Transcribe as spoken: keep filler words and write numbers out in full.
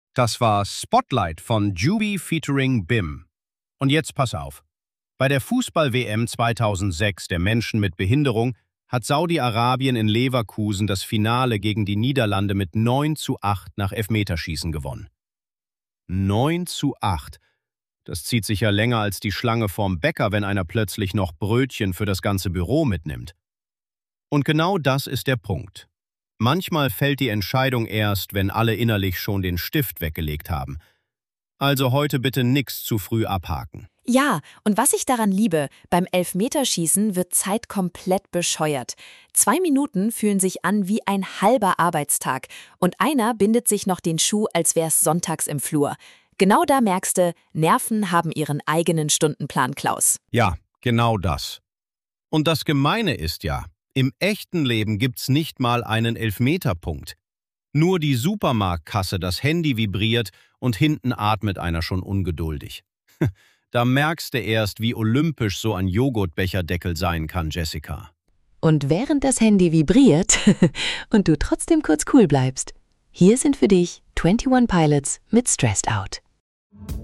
Das war Spotlight von Juby featuring Bim. Und jetzt pass auf. Bei der Fußball-W M zweitausendsechs der Menschen mit Behinderung hat Saudi-Arabien in Leverkusen das Finale gegen die Niederlande mit neun zu acht nach Elfmeterschießen gewonnen. neun zu acht. Das zieht sich ja länger als die Schlange vorm Bäcker, wenn einer plötzlich noch Brötchen für das ganze Büro mitnimmt. Und genau das ist der Punkt. Manchmal fällt die Entscheidung erst, wenn alle innerlich schon den Stift weggelegt haben. Also heute bitte nix zu früh abhaken. Ja, und was ich daran liebe, beim Elfmeterschießen wird Zeit komplett bescheuert. Zwei Minuten fühlen sich an wie ein halber Arbeitstag und einer bindet sich noch den Schuh, als wär's sonntags im Flur. Genau da merkst du, Nerven haben ihren eigenen Stundenplan, Klaus. Ja, genau das. Und das Gemeine ist ja, im echten Leben gibt's nicht mal einen Elfmeterpunkt. Nur die Supermarktkasse, das Handy vibriert und hinten atmet einer schon ungeduldig. Da merkst du erst, wie olympisch so ein Joghurtbecherdeckel sein kann, Jessica. Und während das Handy vibriert und du trotzdem kurz cool bleibst, hier sind für dich einundzwanzig Pilots mit Stressed Out.